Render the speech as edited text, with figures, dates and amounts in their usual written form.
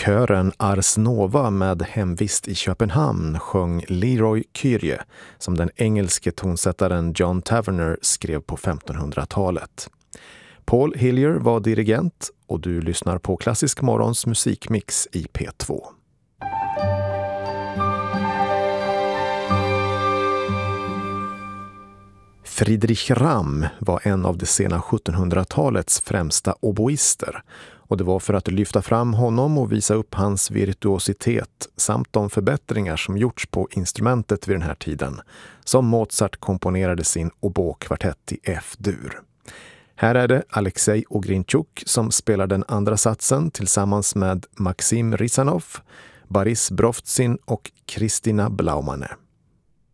Kören Ars Nova med hemvist i Köpenhamn sjöng Leroy Kyrie som den engelske tonsättaren John Taverner skrev på 1500-talet. Paul Hillier var dirigent och du lyssnar på Klassisk Morgons musikmix i P2. Friedrich Ramm var en av det sena 1700-talets främsta oboister och det var för att lyfta fram honom och visa upp hans virtuositet samt de förbättringar som gjorts på instrumentet vid den här tiden som Mozart komponerade sin obokvartett i F-dur. Här är det Alexej Ogrinchuk som spelar den andra satsen tillsammans med Maxim Rizanov, Boris Brovtsin och Kristina Blaumane.